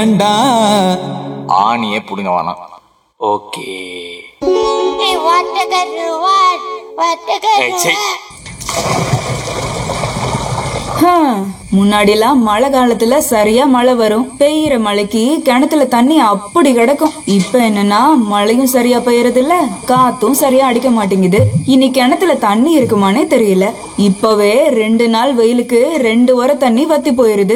ஆணியே புடுங்க வேணாம். ஓகே. முன்னாடிலாம் மழை காலத்துல சரியா மழை வரும், பெய்யற மழைக்கு கிணத்துல தண்ணி அப்படி கிடக்கும். இப்ப என்னன்னா மழையும் சரியா பெய்யறது இல்ல, காத்தும் சரியா அடிக்க மாட்டேங்குது. இனி கிணத்துல தண்ணி இருக்குமானே தெரியல. இப்பவே 2 நாள் வெயிலுக்கு 2 வார தண்ணி வத்தி போயிருது.